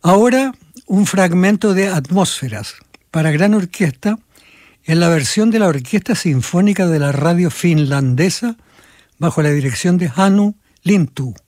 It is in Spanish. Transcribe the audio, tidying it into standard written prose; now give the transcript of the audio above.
Ahora, un fragmento de Atmósferas para gran orquesta en la versión de la Orquesta Sinfónica de la Radio Finlandesa bajo la dirección de Hannu Lintu.